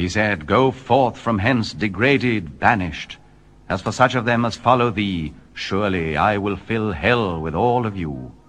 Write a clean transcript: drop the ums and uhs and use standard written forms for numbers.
He said, Go forth from hence degraded, banished. As for such of them as follow thee, surely I will fill hell with all of you.